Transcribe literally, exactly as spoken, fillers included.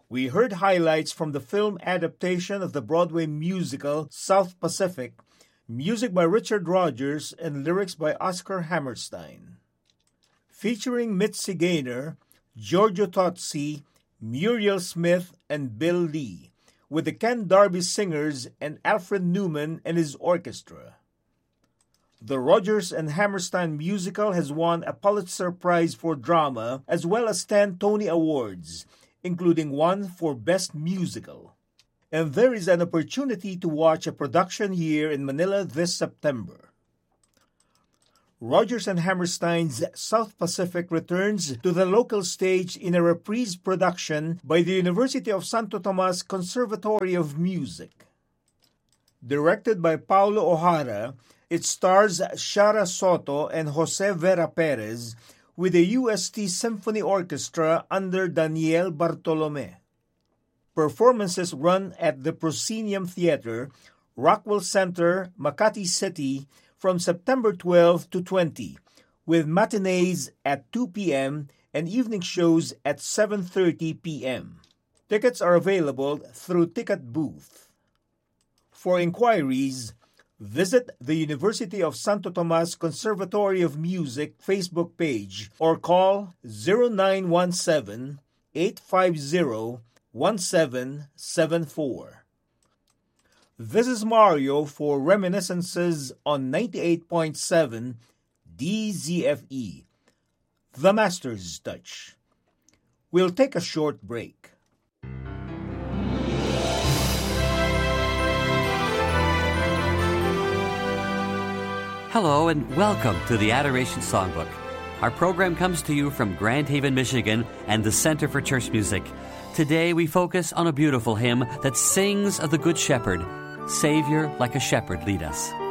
We heard highlights from the film adaptation of the Broadway musical South Pacific, music by Richard Rodgers and lyrics by Oscar Hammerstein. Featuring Mitzi Gaynor, Giorgio Tozzi, Muriel Smith, and Bill Lee, with the Ken Darby Singers and Alfred Newman and his orchestra. The Rodgers and Hammerstein musical has won a Pulitzer Prize for Drama as well as ten Tony Awards, including one for Best Musical. And there is an opportunity to watch a production here in Manila this September. Rodgers and Hammerstein's South Pacific returns to the local stage in a reprise production by the University of Santo Tomas Conservatory of Music. Directed by Paulo O'Hara, it stars Shara Soto and Jose Vera Perez with the U S T Symphony Orchestra under Daniel Bartolome. Performances run at the Proscenium Theater, Rockwell Center, Makati City, from September twelfth to twentieth, with matinees at two p.m. and evening shows at seven thirty p.m. Tickets are available through Ticket Booth. For inquiries, visit the University of Santo Tomas Conservatory of Music Facebook page or call zero nine one seven, eight five zero, one seven seven four. This is Mario for Reminiscences on ninety-eight point seven D Z F E, The Master's Touch. We'll take a short break. Hello and welcome to the Adoration Songbook. Our program comes to you from Grand Haven, Michigan and the Center for Church Music. Today we focus on a beautiful hymn that sings of the Good Shepherd. Savior, like a shepherd, lead us.